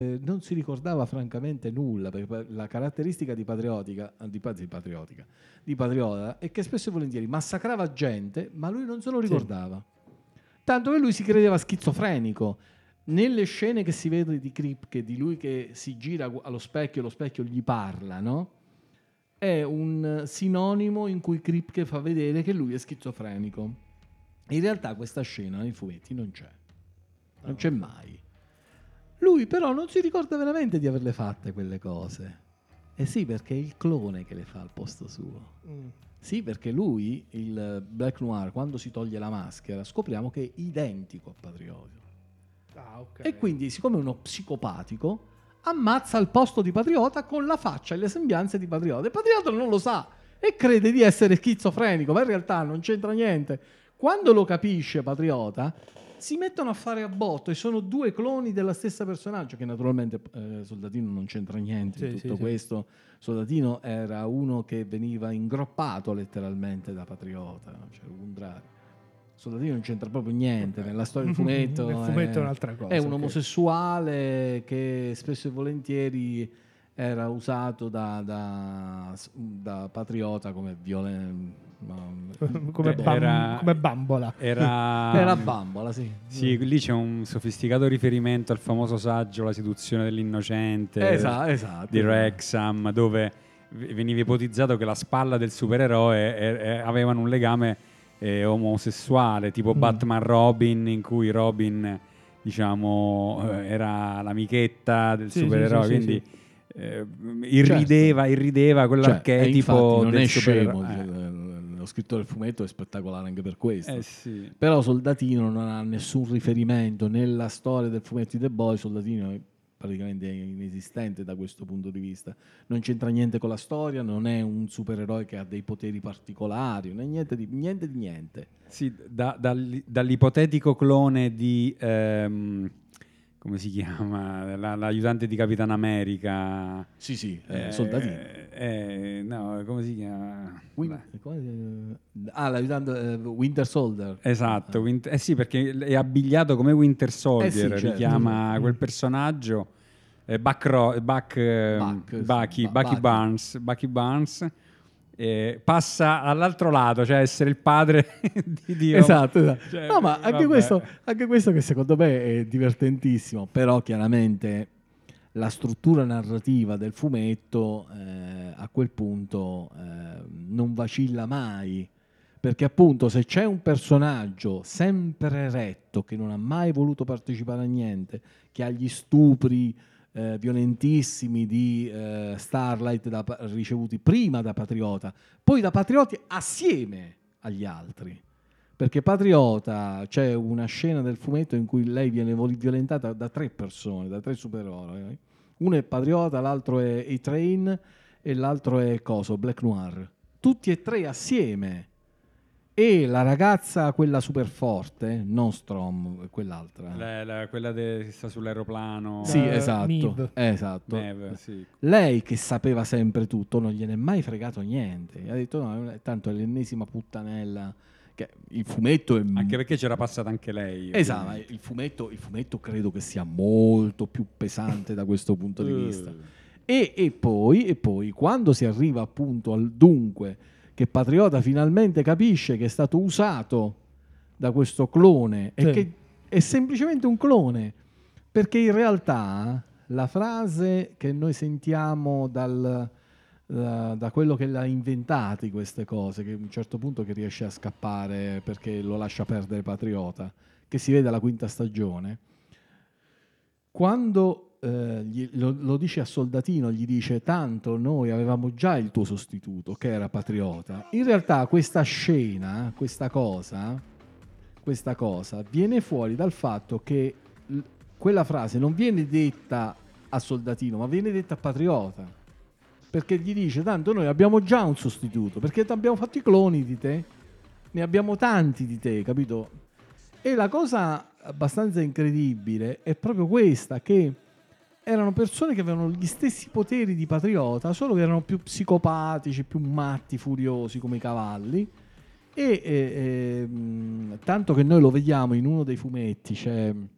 non si ricordava francamente nulla, perché la caratteristica di Patriota è che spesso e volentieri massacrava gente, ma lui non se lo ricordava. Tanto che lui si credeva schizofrenico. Nelle scene che si vede di Kripke, di lui che si gira allo specchio e lo specchio gli parla, no? È un sinonimo in cui Kripke fa vedere che lui è schizofrenico. In realtà questa scena nei fumetti non c'è. Non c'è mai. Lui però non si ricorda veramente di averle fatte quelle cose. Eh sì, perché è il clone che le fa al posto suo. Sì, perché lui, il Black Noir, quando si toglie la maschera, scopriamo che è identico a Patriota. E quindi, siccome è uno psicopatico, ammazza al posto di Patriota con la faccia e le sembianze di Patriota. E Patriota non lo sa e crede di essere schizofrenico, ma in realtà non c'entra niente. Quando lo capisce Patriota, si mettono a fare a botto e sono due cloni della stessa personaggio, che naturalmente Soldatino non c'entra niente in tutto questo. Soldatino era uno che veniva ingroppato letteralmente da Patriota, cioè un drago. Soldatino non c'entra proprio niente nella storia del fumetto. Nel fumetto è un'altra cosa. È un omosessuale che spesso e volentieri era usato da Patriota come come bambola. Era bambola, sì. Sì, lì c'è un sofisticato riferimento al famoso saggio La seduzione dell'innocente esatto, di Wrexham, dove veniva ipotizzato che la spalla del supereroe avevano un legame omosessuale, tipo Batman Robin, in cui Robin, diciamo, era l'amichetta del supereroe, quindi irrideva quell'archetipo non del è scemo. supereroe. Lo scrittore del fumetto è spettacolare anche per questo. Sì. Però Soldatino non ha nessun riferimento nella storia del fumetto di The Boy. Soldatino è praticamente inesistente da questo punto di vista. Non c'entra niente con la storia, non è un supereroe che ha dei poteri particolari, non è niente di niente. Sì, dall'ipotetico clone di come si chiama? L'aiutante di Capitan America. Sì, Soldatino. No, come si chiama? L'aiutante Winter Soldier. Esatto, sì, perché è abbigliato come Winter Soldier, sì, certo, richiama quel personaggio. Bucky Barnes. Passa all'altro lato, cioè essere il padre di Dio. Esatto. Cioè, no, ma anche questo che secondo me è divertentissimo, però chiaramente la struttura narrativa del fumetto a quel punto non vacilla mai, perché appunto se c'è un personaggio sempre retto che non ha mai voluto partecipare a niente, che ha gli stupri violentissimi di Starlight ricevuti prima da Patriota, poi da Patrioti assieme agli altri, perché Patriota, c'è una scena del fumetto in cui lei viene violentata da 3 persone, da 3 supereroi. Uno è Patriota, l'altro è A-Train e l'altro è Black Noir, tutti e 3 assieme. E la ragazza, quella super forte, non Strom, quell'altra. Quella che sta sull'aeroplano. Sì, esatto. Maeve, sì. Lei che sapeva sempre tutto, non gliene è mai fregato niente. Ha detto no, tanto è l'ennesima puttanella. Che il fumetto è... Anche perché c'era passata anche lei. Esatto, il fumetto credo che sia molto più pesante da questo punto di vista. E poi, quando si arriva appunto al dunque, che Patriota finalmente capisce che è stato usato da questo clone e che è semplicemente un clone, perché in realtà la frase che noi sentiamo da quello che l'ha inventati queste cose, che a un certo punto che riesce a scappare perché lo lascia perdere Patriota, che si vede alla 5ª stagione, quando lo dice a Soldatino, gli dice tanto noi avevamo già il tuo sostituto che era Patriota. In realtà questa scena, questa cosa viene fuori dal fatto che quella frase non viene detta a Soldatino, ma viene detta a Patriota, perché gli dice tanto noi abbiamo già un sostituto, perché abbiamo fatto i cloni di te, ne abbiamo tanti di te, capito? E la cosa abbastanza incredibile è proprio questa, che erano persone che avevano gli stessi poteri di Patriota, solo che erano più psicopatici, più matti, furiosi come i cavalli. E tanto che noi lo vediamo in uno dei fumetti, c'è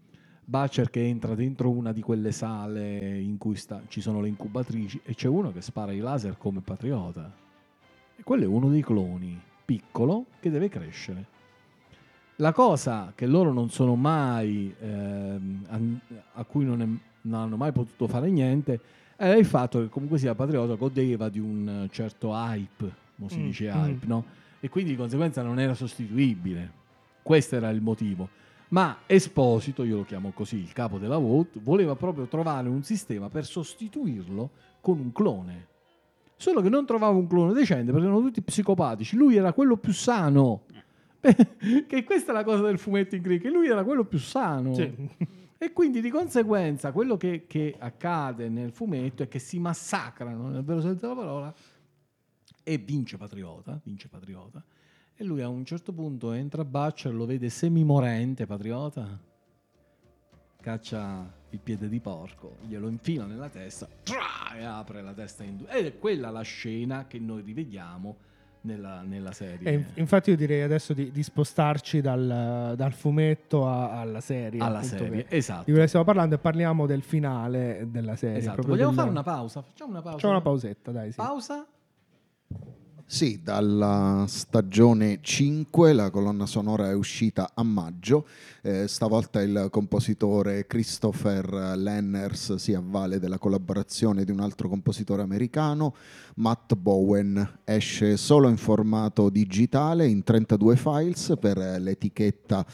Butcher che entra dentro una di quelle sale in cui ci sono le incubatrici e c'è uno che spara i laser come Patriota. E quello è uno dei cloni, piccolo, che deve crescere. La cosa che loro non sono mai, a cui non hanno mai potuto fare niente, è il fatto che comunque sia Patriota godeva di un certo hype, come si dice hype, no? E quindi di conseguenza non era sostituibile. Questo era il motivo. Ma Esposito, io lo chiamo così, il capo della VOT, voleva proprio trovare un sistema per sostituirlo con un clone. Solo che non trovava un clone decente perché erano tutti psicopatici. Lui era quello più sano. Che questa è la cosa del fumetto in Greek, che lui era quello più sano. Sì. E quindi di conseguenza quello che accade nel fumetto è che si massacrano, nel vero senso della parola, e vince Patriota. E lui a un certo punto entra a Butcher, lo vede semimorente Patriota, caccia il piede di porco, glielo infila nella testa e apre la testa in due. Ed è quella la scena che noi rivediamo nella serie. E infatti io direi adesso di spostarci dal fumetto alla serie. Alla serie, esatto. Di cui stiamo parlando e parliamo del finale della serie. Esatto. Vogliamo fare una pausa? Facciamo una pausa. Facciamo una pausetta, dai. Sì. Pausa? Sì, dalla stagione 5 la colonna sonora è uscita a maggio, stavolta il compositore Christopher Lenners si avvale della collaborazione di un altro compositore americano, Matt Bowen. Esce solo in formato digitale in 32 files per l'etichetta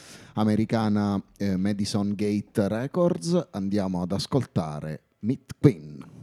americana Madison Gate Records. Andiamo ad ascoltare Meet Queen.